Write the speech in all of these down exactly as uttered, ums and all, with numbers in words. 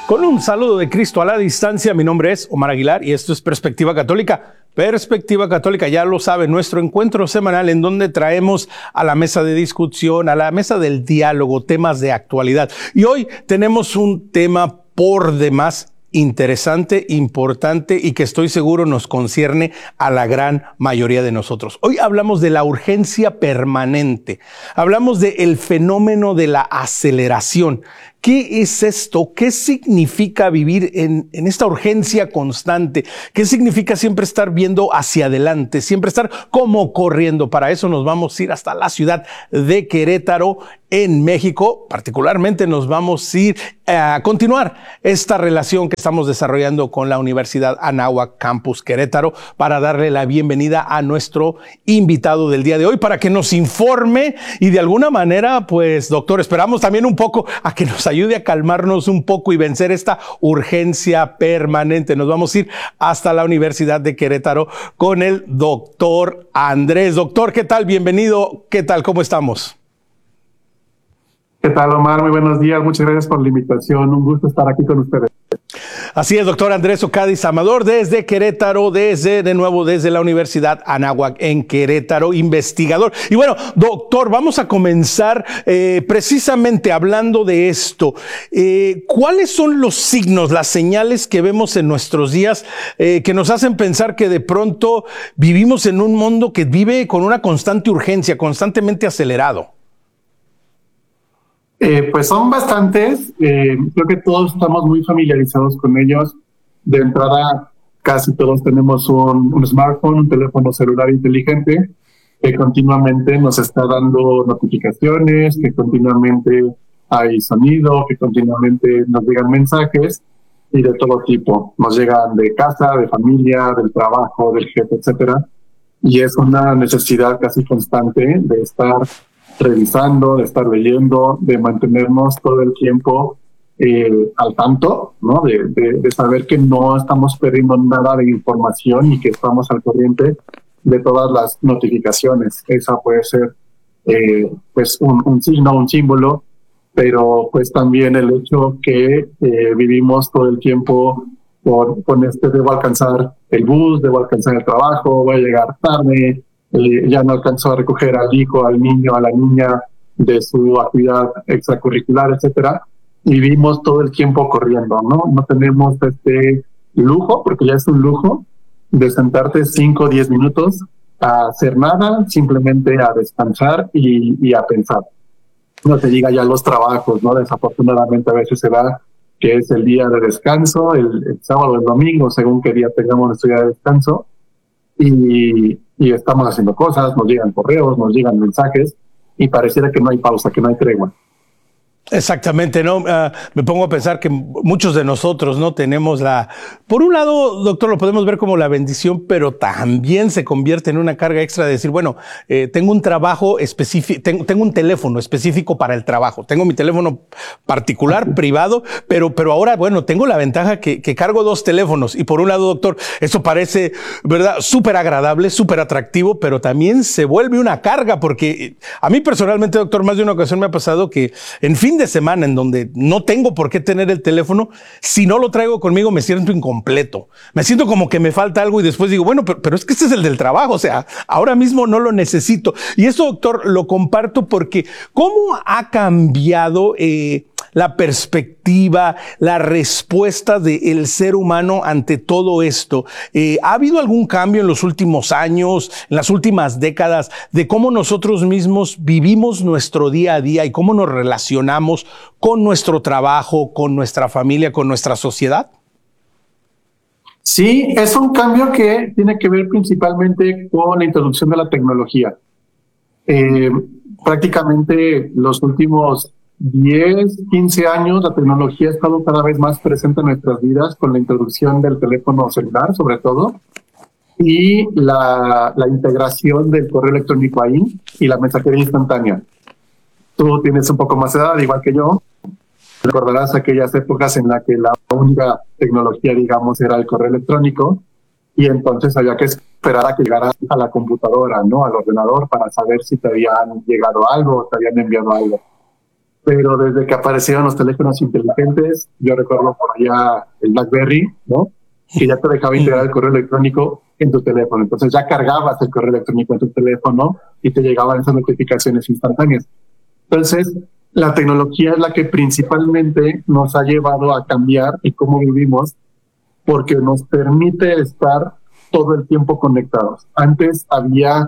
Con un saludo de Cristo a la distancia, mi nombre es Omar Aguilar y esto es Perspectiva Católica. Perspectiva Católica, ya lo sabe, nuestro encuentro semanal en donde traemos a la mesa de discusión, a la mesa del diálogo, temas de actualidad. Y hoy tenemos un tema por demás interesante, importante y que estoy seguro nos concierne a la gran mayoría de nosotros. Hoy hablamos de la urgencia permanente, hablamos del fenómeno de la aceleración. ¿Qué es esto? ¿Qué significa vivir en, en esta urgencia constante? ¿Qué significa siempre estar viendo hacia adelante? Siempre estar como corriendo. Para eso nos vamos a ir hasta la ciudad de Querétaro, en México. Particularmente nos vamos a ir a continuar esta relación que estamos desarrollando con la Universidad Anáhuac Campus Querétaro para darle la bienvenida a nuestro invitado del día de hoy para que nos informe y de alguna manera, pues, doctor, esperamos también un poco a que nos ayude a calmarnos un poco y vencer esta urgencia permanente. Nos vamos a ir hasta la Universidad de Querétaro con el doctor Andrés. Doctor, ¿qué tal? Bienvenido. ¿Qué tal? ¿Cómo estamos? ¿Qué tal, Omar? Muy buenos días. Muchas gracias por la invitación. Un gusto estar aquí con ustedes. Así es, doctor Andrés Ocadiz Amador, desde Querétaro, desde, de nuevo, desde la Universidad Anáhuac en Querétaro, investigador. Y bueno, doctor, vamos a comenzar eh, precisamente hablando de esto. Eh, ¿Cuáles son los signos, las señales que vemos en nuestros días eh, que nos hacen pensar que de pronto vivimos en un mundo que vive con una constante urgencia, constantemente acelerado? Eh, pues son bastantes, eh, creo que todos estamos muy familiarizados con ellos. De entrada, casi todos tenemos un, un smartphone, un teléfono celular inteligente que continuamente nos está dando notificaciones, que continuamente hay sonido, que continuamente nos llegan mensajes y de todo tipo. Nos llegan de casa, de familia, del trabajo, del jefe, etcétera. Y es una necesidad casi constante de estar revisando, de estar leyendo, de mantenernos todo el tiempo eh, al tanto, ¿no? De, de, de saber que no estamos perdiendo nada de información y que estamos al corriente de todas las notificaciones. Esa puede ser eh, pues un, un signo, un símbolo, pero pues también el hecho que eh, vivimos todo el tiempo con, con este debo alcanzar el bus, debo alcanzar el trabajo, voy a llegar tarde, Eh, ya no alcanzó a recoger al hijo, al niño, a la niña de su actividad extracurricular, etcétera, y vivimos todo el tiempo corriendo, ¿no? No tenemos este lujo, porque ya es un lujo, de sentarte cinco o diez minutos a hacer nada, simplemente a descansar y, y a pensar. No te diga ya los trabajos, ¿no? Desafortunadamente a veces se da que es el día de descanso, el, el sábado o el domingo, según qué día tengamos nuestro día de descanso, y y estamos haciendo cosas, nos llegan correos, nos llegan mensajes y pareciera que no hay pausa, que no hay tregua. Exactamente, ¿no? Uh, me pongo a pensar que muchos de nosotros no tenemos la... Por un lado, doctor, lo podemos ver como la bendición, pero también se convierte en una carga extra de decir, bueno, eh, tengo un trabajo específico, tengo, tengo un teléfono específico para el trabajo, tengo mi teléfono particular, privado, pero, pero ahora, bueno, tengo la ventaja que, que cargo dos teléfonos. Y por un lado, doctor, eso parece, ¿verdad?, súper agradable, súper atractivo, pero también se vuelve una carga, porque a mí personalmente, doctor, más de una ocasión me ha pasado que, en fin de semana en donde no tengo por qué tener el teléfono, si no lo traigo conmigo me siento incompleto, me siento como que me falta algo y después digo, bueno, pero, pero es que este es el del trabajo, o sea, ahora mismo no lo necesito. Y esto, doctor, lo comparto porque ¿cómo ha cambiado eh, la perspectiva, la respuesta del ser humano ante todo esto? Eh, ¿Ha habido algún cambio en los últimos años, en las últimas décadas, de cómo nosotros mismos vivimos nuestro día a día y cómo nos relacionamos con nuestro trabajo, con nuestra familia, con nuestra sociedad? Sí, es un cambio que tiene que ver principalmente con la introducción de la tecnología. Eh, prácticamente los últimos diez, quince años, la tecnología ha estado cada vez más presente en nuestras vidas con la introducción del teléfono celular, sobre todo, y la, la integración del correo electrónico ahí y la mensajería instantánea. Tú tienes un poco más de edad, igual que yo. Recordarás aquellas épocas en las que la única tecnología, digamos, era el correo electrónico y entonces había que esperar a que llegara a la computadora, ¿no? Al ordenador para saber si te habían llegado algo o te habían enviado algo. pero desde que aparecieron los teléfonos inteligentes, yo recuerdo por allá el BlackBerry, ¿no? Que ya te dejaba integrar el correo electrónico en tu teléfono. Entonces ya cargabas el correo electrónico en tu teléfono y te llegaban esas notificaciones instantáneas. Entonces, la tecnología es la que principalmente nos ha llevado a cambiar y cómo vivimos, porque nos permite estar todo el tiempo conectados. Antes había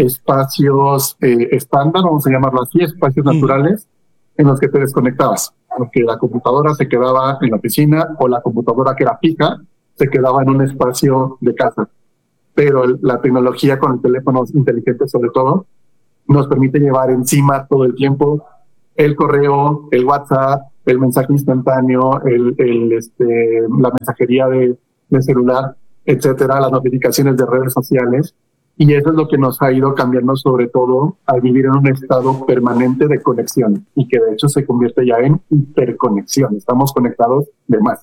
espacios eh, estándar, vamos a llamarlo así, espacios mm. naturales, en los que te desconectabas, porque la computadora se quedaba en la oficina o la computadora que era fija se quedaba en un espacio de casa. Pero el, la tecnología con el teléfono inteligente sobre todo nos permite llevar encima todo el tiempo el correo, el WhatsApp, el mensaje instantáneo, el, el, este, la mensajería de, de celular, etcétera, las notificaciones de redes sociales. Y eso es lo que nos ha ido cambiando sobre todo a vivir en un estado permanente de conexión y que de hecho se convierte ya en hiperconexión. Estamos conectados de más.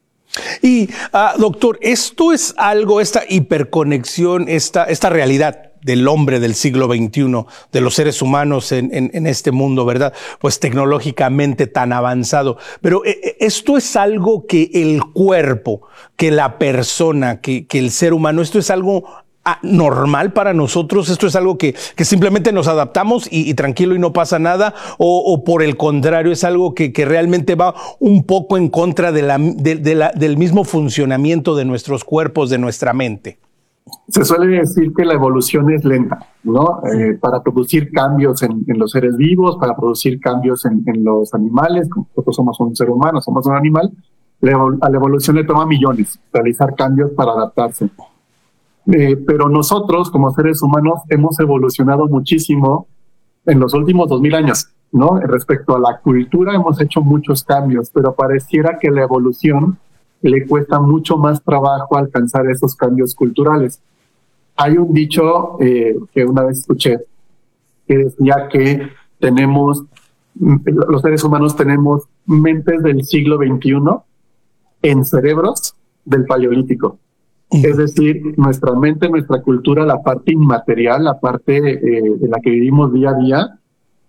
Y, uh, doctor, esto es algo, esta hiperconexión, esta, esta realidad del hombre del siglo veintiuno, de los seres humanos en, en, en este mundo, ¿verdad? Pues tecnológicamente tan avanzado. Pero eh, esto es algo que el cuerpo, que la persona, que, que el ser humano, esto es algo normal para nosotros, esto es algo que, que simplemente nos adaptamos y, y tranquilo y no pasa nada, o, o por el contrario es algo que, que realmente va un poco en contra de la, de, de la, del mismo funcionamiento de nuestros cuerpos, de nuestra mente. Se suele decir que la evolución es lenta, ¿no? Eh, para producir cambios en, en los seres vivos, para producir cambios en, en los animales, nosotros somos un ser humano, somos un animal, a la evolución le toma millones realizar cambios para adaptarse. Eh, pero nosotros, como seres humanos, hemos evolucionado muchísimo en los últimos dos mil años, ¿no? Respecto a la cultura, hemos hecho muchos cambios, pero pareciera que la evolución le cuesta mucho más trabajo alcanzar esos cambios culturales. Hay un dicho eh, que una vez escuché que decía que tenemos, los seres humanos tenemos mentes del siglo veintiuno en cerebros del Paleolítico. Es decir, nuestra mente, nuestra cultura, la parte inmaterial, la parte eh, en la que vivimos día a día,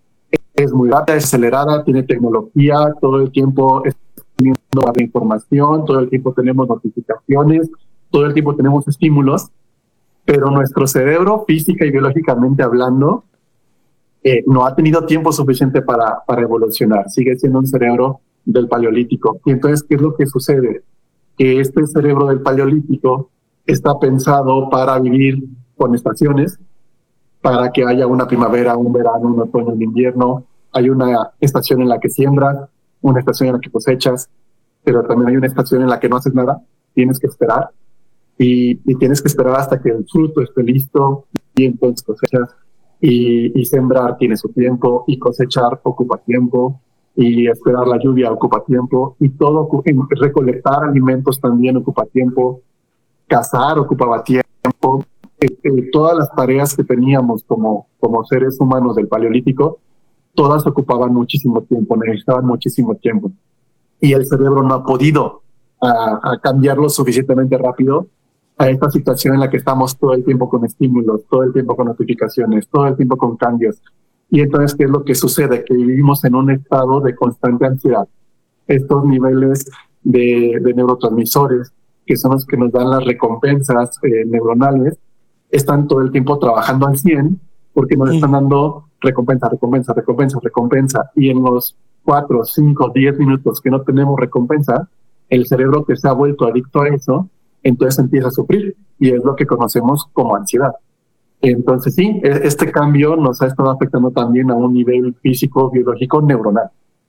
es muy rápida, es acelerada, tiene tecnología, todo el tiempo está teniendo información, todo el tiempo tenemos notificaciones, todo el tiempo tenemos estímulos, pero nuestro cerebro, física y biológicamente hablando, eh, no ha tenido tiempo suficiente para, para evolucionar, sigue siendo un cerebro del Paleolítico. Y entonces, ¿qué es lo que sucede? Que este cerebro del Paleolítico está pensado para vivir con estaciones, para que haya una primavera, un verano, un otoño, un invierno. Hay una estación en la que siembras, una estación en la que cosechas, pero también hay una estación en la que no haces nada, tienes que esperar, y, y tienes que esperar hasta que el fruto esté listo, y entonces cosechas, y, y sembrar tiene su tiempo, y cosechar ocupa tiempo, y esperar la lluvia ocupa tiempo, y todo, recolectar alimentos también ocupa tiempo, cazar ocupaba tiempo, eh, eh, todas las tareas que teníamos como, como seres humanos del Paleolítico, todas ocupaban muchísimo tiempo, necesitaban muchísimo tiempo, y el cerebro no ha podido a, a cambiarlo suficientemente rápido a esta situación en la que estamos todo el tiempo con estímulos, todo el tiempo con notificaciones, todo el tiempo con cambios. Y entonces, ¿qué es lo que sucede? Que vivimos en un estado de constante ansiedad. Estos niveles de, de neurotransmisores, que son los que nos dan las recompensas eh, neuronales, están todo el tiempo trabajando al cien, porque nos están dando recompensa, recompensa, recompensa, recompensa. Y en los cuatro, cinco, diez minutos que no tenemos recompensa, el cerebro que se ha vuelto adicto a eso, entonces empieza a sufrir. Y es lo que conocemos como ansiedad. Entonces sí, este cambio nos ha estado afectando también a un nivel físico, biológico, neuronal.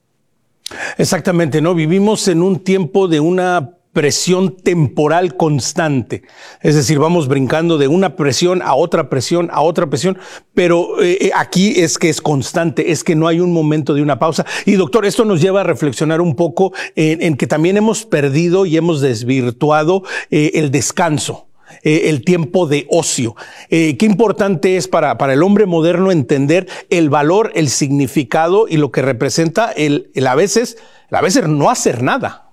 Exactamente, ¿no? Vivimos en un tiempo de una presión temporal constante. Es decir, vamos brincando de una presión a otra presión, a otra presión, pero eh, aquí es que es constante, es que no hay un momento de una pausa. Y doctor, esto nos lleva a reflexionar un poco en, en que también hemos perdido y hemos desvirtuado eh, el descanso. Eh, el tiempo de ocio. Eh, qué importante es para, para el hombre moderno entender el valor, el significado y lo que representa el, el a veces, el a veces no hacer nada.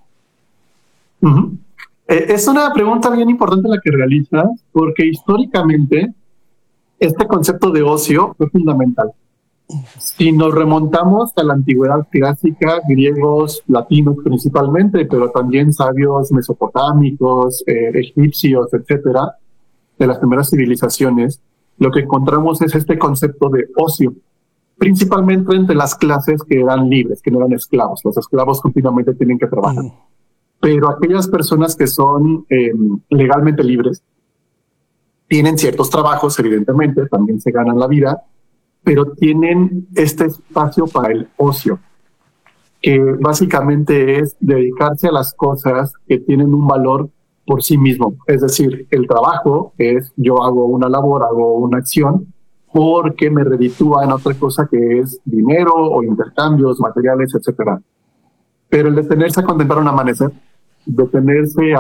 Uh-huh. Eh, es una pregunta bien importante la que realizas, porque históricamente este concepto de ocio fue fundamental. Si nos remontamos a la antigüedad clásica, griegos, latinos principalmente, pero también sabios mesopotámicos, eh, egipcios, etcétera, de las primeras civilizaciones, lo que encontramos es este concepto de ocio, principalmente entre las clases que eran libres, que no eran esclavos. Los esclavos continuamente tienen que trabajar. Mm. Pero aquellas personas que son eh, legalmente libres tienen ciertos trabajos, evidentemente, también se ganan la vida, pero tienen este espacio para el ocio, que básicamente es dedicarse a las cosas que tienen un valor por sí mismo. Es decir, el trabajo es yo hago una labor, hago una acción, porque me reditúa en otra cosa que es dinero o intercambios, materiales, etcétera. Pero el detenerse a contemplar un amanecer, detenerse a